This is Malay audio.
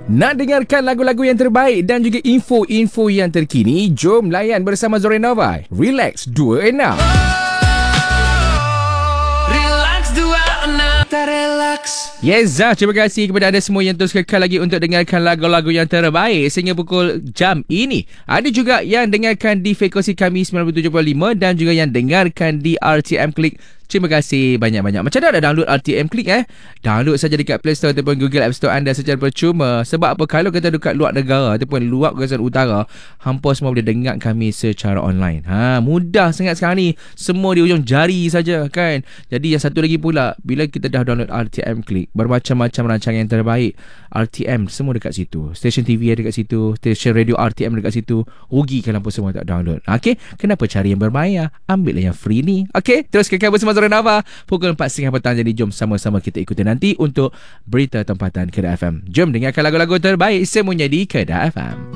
Nak dengarkan lagu-lagu yang terbaik dan juga info-info yang terkini? Jom layan bersama Zorenova. Relax 26. Yes, terima kasih kepada anda semua yang terus kekal lagi untuk dengarkan lagu-lagu yang terbaik sehingga pukul jam ini. Ada juga yang dengarkan di frekuensi kami 97.5 dan juga yang dengarkan di RTM Click. Terima kasih banyak-banyak. Macam mana nak download RTM Click Download saja dekat Play Store ataupun Google App Store anda secara percuma. Sebab apa? Kalau kita dekat luar negara ataupun luar kawasan utara, hampa semua boleh dengar kami secara online. Mudah sangat sekarang ni. Semua di ujung jari saja kan. Jadi yang satu lagi pula, bila kita dah download RTM Click, bermacam-macam rancangan yang terbaik RTM semua dekat situ. Stesen TV ada dekat situ, stesen radio RTM dekat situ. Rugi kalau hampa semua tak download. Okey, kenapa cari yang berbayar? Ambillah yang free ni. Okey, terus kekal bersama Zorenova pukul 4.30 petang. Jadi jom sama-sama kita ikuti nanti untuk berita tempatan Kedah FM. Jom dengarkan lagu-lagu terbaik semuanya di Kedah FM.